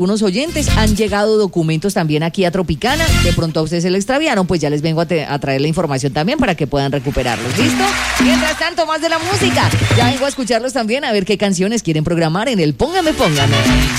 algunos oyentes. Han llegado documentos también aquí a Tropicana. De pronto a ustedes se le extraviaron, pues ya les vengo a traer la información también para que puedan recuperarlos. ¿Listo? Mientras tanto, más de la música. Ya vengo a escucharlos también a ver qué canciones quieren programar en el Póngame.